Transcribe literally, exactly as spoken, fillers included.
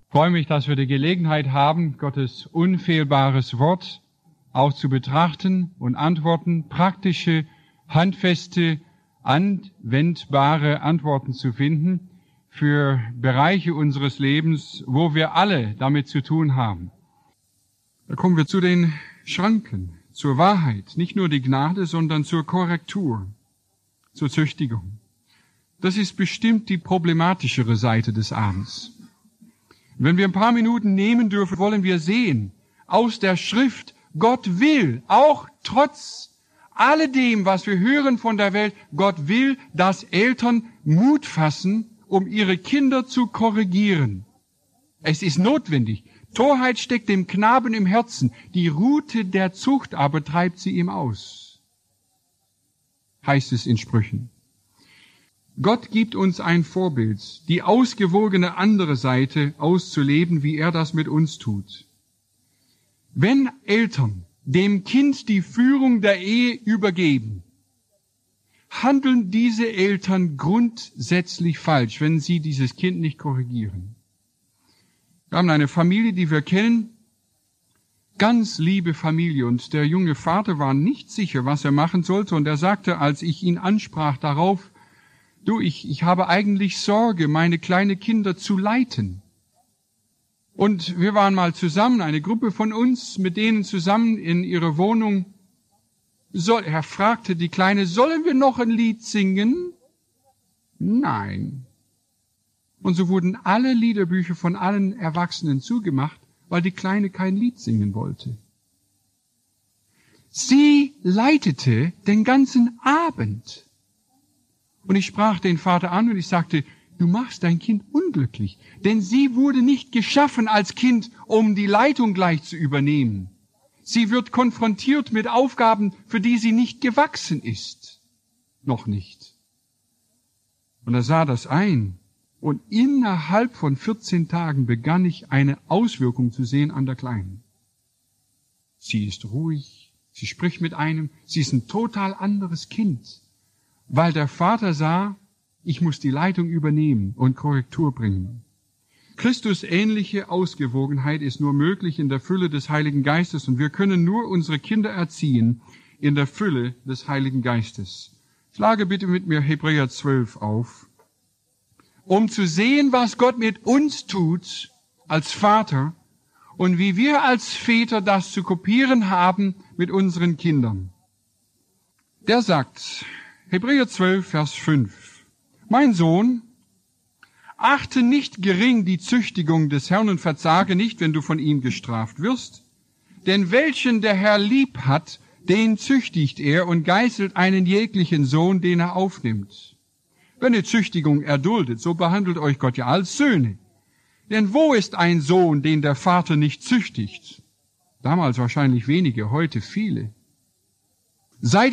Ich freue mich, dass wir die Gelegenheit haben, Gottes unfehlbares Wort auch zu betrachten und Antworten, praktische, handfeste, anwendbare Antworten zu finden für Bereiche unseres Lebens, wo wir alle damit zu tun haben. Da kommen wir zu den Schranken, zur Wahrheit, nicht nur die Gnade, sondern zur Korrektur, zur Züchtigung. Das ist bestimmt die problematischere Seite des Abends. Wenn wir ein paar Minuten nehmen dürfen, wollen wir sehen, aus der Schrift, Gott will, auch trotz alledem, was wir hören von der Welt, Gott will, dass Eltern Mut fassen, um ihre Kinder zu korrigieren. Es ist notwendig. Torheit steckt dem Knaben im Herzen, die Rute der Zucht aber treibt sie ihm aus, heißt es in Sprüchen. Gott gibt uns ein Vorbild, die ausgewogene andere Seite auszuleben, wie er das mit uns tut. Wenn Eltern dem Kind die Führung der Ehe übergeben, handeln diese Eltern grundsätzlich falsch, wenn sie dieses Kind nicht korrigieren. Wir haben eine Familie, die wir kennen, ganz liebe Familie, und der junge Vater war nicht sicher, was er machen sollte, und er sagte, als ich ihn ansprach darauf, du, ich, ich habe eigentlich Sorge, meine kleine Kinder zu leiten. Und wir waren mal zusammen, eine Gruppe von uns, mit denen zusammen in ihrer Wohnung. Soll, er fragte die Kleine, sollen wir noch ein Lied singen? Nein. Und so wurden alle Liederbücher von allen Erwachsenen zugemacht, weil die Kleine kein Lied singen wollte. Sie leitete den ganzen Abend. Und ich sprach den Vater an und ich sagte, du machst dein Kind unglücklich, denn sie wurde nicht geschaffen als Kind, um die Leitung gleich zu übernehmen. Sie wird konfrontiert mit Aufgaben, für die sie nicht gewachsen ist. Noch nicht. Und er sah das ein. Und innerhalb von vierzehn Tagen begann ich eine Auswirkung zu sehen an der Kleinen. Sie ist ruhig, sie spricht mit einem, sie ist ein total anderes Kind. Weil der Vater sah, ich muss die Leitung übernehmen und Korrektur bringen. Christus ähnliche Ausgewogenheit ist nur möglich in der Fülle des Heiligen Geistes, und wir können nur unsere Kinder erziehen in der Fülle des Heiligen Geistes. Schlage bitte mit mir Hebräer zwölf auf, um zu sehen, was Gott mit uns tut als Vater und wie wir als Väter das zu kopieren haben mit unseren Kindern. Der sagt, Hebräer zwölf, Vers fünf. Mein Sohn, achte nicht gering die Züchtigung des Herrn und verzage nicht, wenn du von ihm gestraft wirst. Denn welchen der Herr lieb hat, den züchtigt er und geißelt einen jeglichen Sohn, den er aufnimmt. Wenn ihr Züchtigung erduldet, so behandelt euch Gott ja als Söhne. Denn wo ist ein Sohn, den der Vater nicht züchtigt? Damals wahrscheinlich wenige, heute viele. Seid